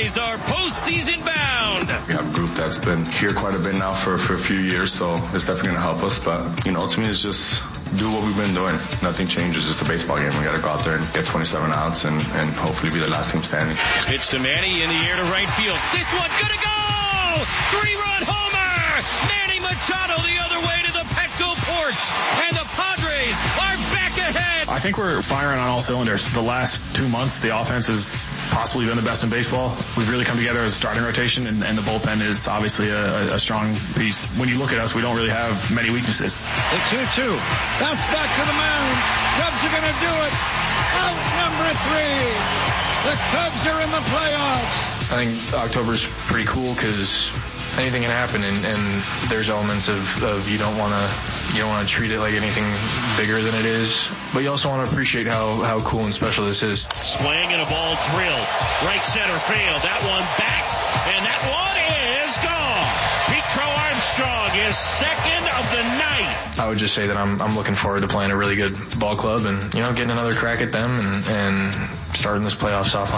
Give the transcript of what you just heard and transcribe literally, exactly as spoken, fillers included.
Padres are postseason bound. We have a group that's been here quite a bit now for, for a few years, so it's definitely going to help us. But, you know, ultimately it's just do what we've been doing. Nothing changes. It's a baseball game. We got to go out there and get twenty-seven outs and, and hopefully be the last team standing. Pitch to Manny in the air to right field. This one gonna go! Three-run homer! Manny Machado the other way to the Petco porch. And the Padres are back ahead. I think we're firing on all cylinders. The last two months, the offense has possibly been the best in baseball. We've really come together as a starting rotation, and, and the bullpen is obviously a, a strong piece. When you look at us, we don't really have many weaknesses. The two two. Bounce back to the mound. Cubs are going to do it. Out number three. The Cubs are in the playoffs. I think October's pretty cool because anything can happen, and, and there's elements of, of you don't want to you don't want to treat it like anything bigger than it is, but you also want to appreciate how, how cool and special this is. Swing and a ball drill. Right center field. That one back, and that one is gone. Pete Crow Armstrong is second of the night. I would just say that I'm I'm looking forward to playing a really good ball club and, you know, getting another crack at them and, and starting this playoffs off